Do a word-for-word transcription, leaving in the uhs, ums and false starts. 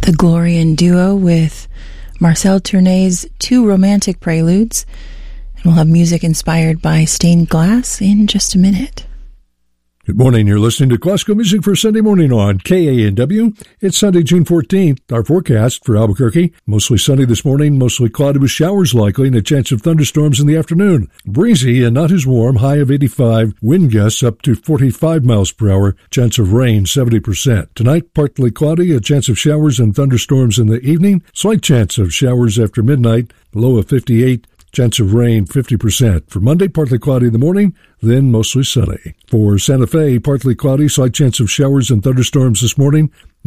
the Glorian duo with Marcel Tournay's Two Romantic Preludes. And we'll have music inspired by stained glass in just a minute. Good morning. You're listening to Classical Music for Sunday morning on K A N W. It's Sunday, June fourteenth. Our forecast for Albuquerque: mostly sunny this morning, mostly cloudy with showers likely, and a chance of thunderstorms in the afternoon. Breezy and not as warm, high of eighty-five. Wind gusts up to forty-five miles per hour. Chance of rain, seventy percent. Tonight, partly cloudy, a chance of showers and thunderstorms in the evening. Slight chance of showers after midnight, low of fifty-eight. Chance of rain, fifty percent. For Monday, partly cloudy in the morning, then mostly sunny. For Santa Fe, partly cloudy, slight chance of showers and thunderstorms this morning.